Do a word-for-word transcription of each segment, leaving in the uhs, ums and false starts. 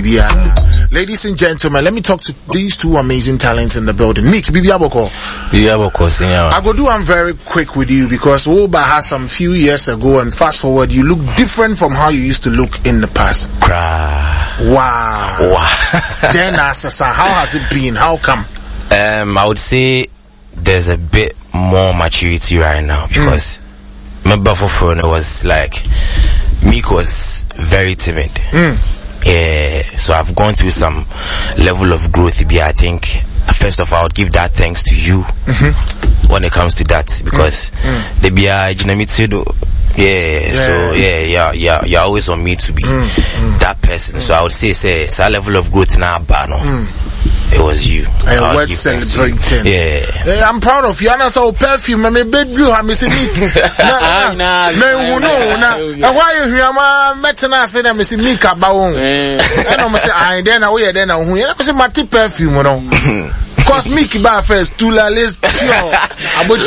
Ladies and gentlemen, let me talk to these two amazing talents in the building. Meek, Bibi Aboko. Bibi Aboko, senior. I go do I'm very quick with you because Oba has some few years ago, and fast forward, you look different from how you used to look in the past. Cry. Wow. Wow. Then Asasa, how has it been? How come? Um, I would say there's a bit more maturity right now because mm. my buffer phone was like, Meek was very timid. Mm. Yeah, so I've gone through some level of growth. I think first of all, I would give that thanks to you mm-hmm. when it comes to that because mm. they be a yeah, yeah, so yeah, yeah, yeah, you're always on me to be mm. Mm. that person. Mm. So I would say, say, it's a level of growth now, but no. Mm. It was you. I was celebrating. Yeah. Hey, I'm proud of you. And I saw perfume. I mean, baby, you have missing me. Nah, nah, no, no, no. Why you hear my metina say that missing me kabaon? And I'm say, I then I wear then I who. I say my tip perfume, you know. Cause Mickey bar first, two la list, pure. About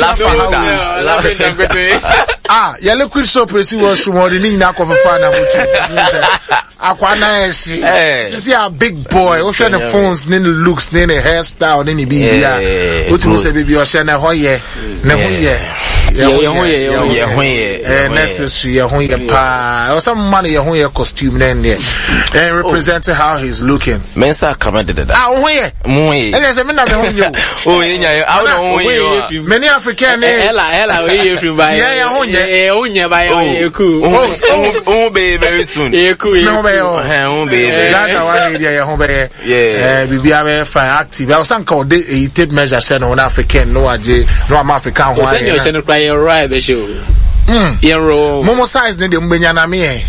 ah, ya liquid soap is was more than in Nako for fun. Aquana is, you see a big boy, what's the phones, then the looks, then the hairstyle, then the B B R. What you say, baby, or Shana Hoye, Nehoye. Yeah, yeah, yeah, necessary, pa, or some money, a Hoya costume, then there, and representing how he's looking. Mensa commented that. Ah, where? And there's a minute. Oh, yeah, I don't know. Many African, Ella, Ella, we from by Onya by Oku. Oh, be very soon. No, baby, that's our idea. Yeah, we be a fine active. I was some called a tape measure channel on African, no, I no, I'm African. Why you're right, the show. Hmm, you're Momo size, need them when you're not me.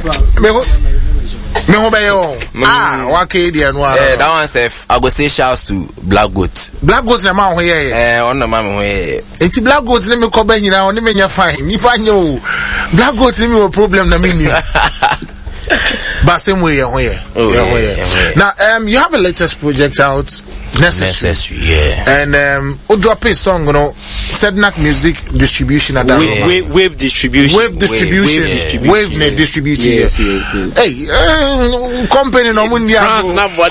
No, ah, what Canadian one? That one safe. I go say shouts to Black Goat. Black Goat's the man here. Eh, on the man here. It's Black Goat's name. Come back now. Only when you're fine. If I know Black Goat's name, a problem. Na menu. But same way you're here. Oh, yeah, yeah. Now, um, you have a latest project out. Necessary. Necessary, yeah. And um, we'll drop a song, you know, Sednak Music Distribution at that wave, wave, wave distribution. Wave distribution. Wave, yeah. Wave yeah. distribution. Yes, yes, yes. Hey, uh, company no mundi ago.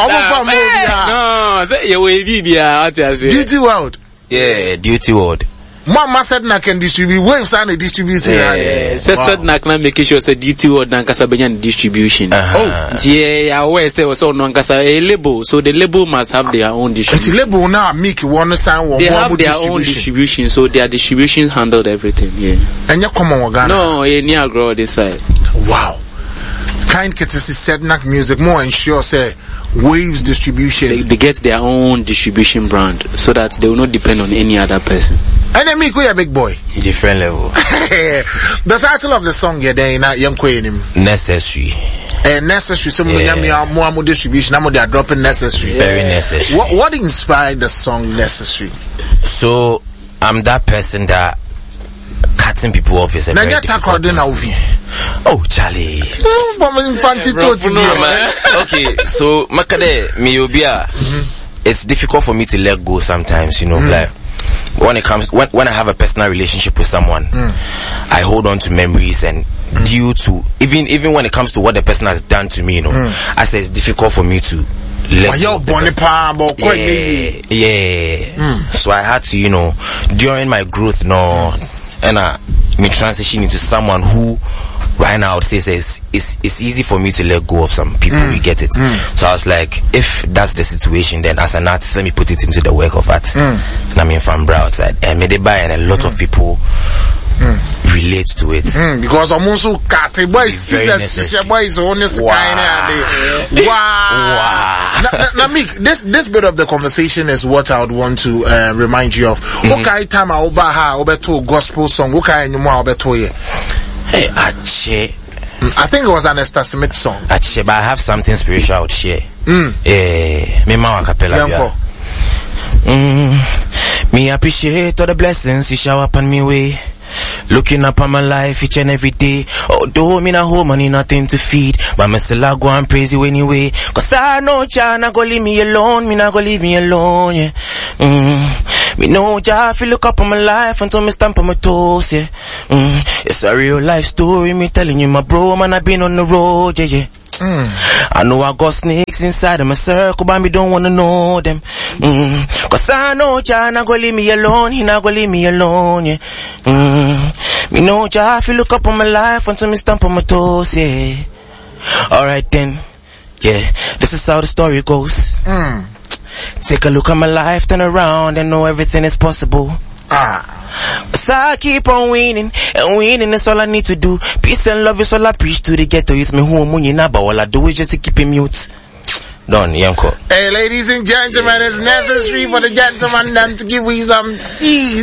No, say you wave yeah. Duty World. Yeah, Duty World. Mama Sednak can distribute. Waves and the distribution. Yeah, yeah. So Sednak na make sure say Duty World na kasa benyan distribution. Oh, yeah. I always say also no kasa a label. So the label must have their own distribution. The label now make one sign one. They have their own distribution. So their distribution handled everything. Yeah. And you come on Ghana? No, yeah, near grow this side. Wow. Kind courtesy Sednak Music more ensure say Waves distribution. They, they get their own distribution brand so that they will not depend on any other person. And then Meek, we a big boy. Different level. The title of the song here, then na young him. Necessary. Uh, necessary. Some yeah. more more distribution. I'm they are dropping necessary. Very necessary. What what inspired the song Necessary? So I'm that person that cutting people off is a very difficult thing. Oh, Charlie. Okay, so Makade Miobia, it's difficult for me to let go sometimes, you know, mm. like when it comes when when I have a personal relationship with someone, mm. I hold on to memories and mm. due to even even when it comes to what the person has done to me, you know, mm. I say it's difficult for me to let go. Yeah, yeah. Mm. So I had to, you know, during my growth, no, and I me transition into someone who right now I would say it's, it's, it's easy for me to let go of some people. Mm. We get it. Mm. So I was like, if that's the situation, then as an artist, let me put it into the work of art. Mm. And I mean, from outside, and made it by and a lot mm. of people mm. relate to it. Mm. Because I'm also cat boy, sister boy is honest kind of wow. Wow. Now, now, Meek, this this bit of the conversation is what I would want to uh, remind you of. Mm-hmm. Okay, time I over ha over to gospel song. Okay, you more over to ye. Hey, Ache. I think it was an Esther Smith song. Ache, but I have something spiritual I would share. Mm. Eh, me ma capella. Mm. Me appreciate all the blessings you shower upon me way. Looking up on my life each and every day. Although me not home and nothing to feed, but me still I go and praise you anyway. Cause I know Jah not go leave me alone. Me not go leave me alone, yeah. Mm. Me know Jah if you look up on my life until me stamp on my toes, yeah. Mm. It's a real life story, me telling you my bro, man, I been on the road, yeah, yeah. Mm. I know I got snakes freaks inside of my circle, but me don't wanna know them. Mm. Cause I know Jah not gonna leave me alone, he not gonna leave me alone, yeah. Mm. Me know Jah, if you look up on my life until me stamp on my toes, yeah. Alright then, yeah, this is how the story goes. Mm. Take a look at my life, turn around and know everything is possible. Ah. So I keep on winning, and winning is all I need to do. Peace and love is all I preach to the ghetto. It's me home, but all I do is just to keep it mute. Done, Yanko. Hey, ladies and gentlemen, it's necessary for the gentleman then to give you some ease.